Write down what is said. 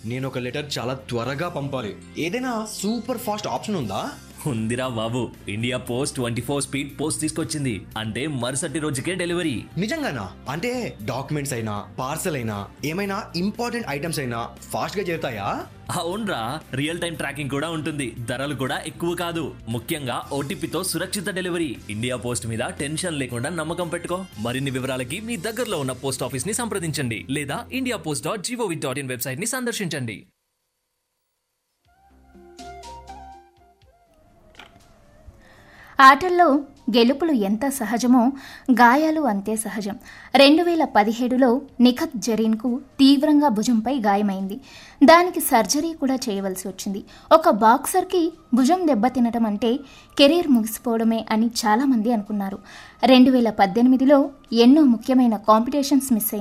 నేను ఒక లెటర్ చాలా త్వరగా పంపాలి. ఏదైనా సూపర్ ఫాస్ట్ ఆప్షన్ ఉందా? ఉందిరా బాబు, ఇండియా పోస్ట్ 24 స్పీడ్ పోస్ట్ తీసుకొచ్చింది. అంటే మరుసటి రోజుకే డెలివరీ. నిజంగానా? అంటే డాక్యుమెంట్స్ అయినా పార్సల్ అయినా ఏమైనా ఇంపార్టెంట్ ఐటమ్స్ అయినా ఫాస్ట్ గా చేరుతాయా? అవునరా, రియల్ టైం ట్రాకింగ్ కూడా ఉంటుంది. ధరలు కూడా ఎక్కువ కాదు. ముఖ్యంగా ఓటీపీతో సురక్షిత డెలివరీ. ఇండియా పోస్ట్ మీద టెన్షన్ లేకుండా నమ్మకం పెట్టుకో. మరిన్ని వివరాలకి మీ దగ్గరలో ఉన్న పోస్ట్ ఆఫీస్ ని సంప్రదించండి లేదా indiapost.gov.in వెబ్సైట్ ని సందర్శించండి. ఆటల్లో గెలుపులు ఎంత సహజమో గాయాలు అంతే సహజం. 2017లో నిఖత్ జరీన్కు తీవ్రంగా భుజంపై గాయమైంది. దానికి సర్జరీ కూడా చేయవలసి వచ్చింది. ఒక బాక్సర్కి భుజం దెబ్బతినటం అంటే కెరీర్ ముగిసిపోవడమే అని చాలామంది అనుకున్నారు. 2018లో ఎన్నో ముఖ్యమైన కాంపిటీషన్స్ మిస్ అయింది.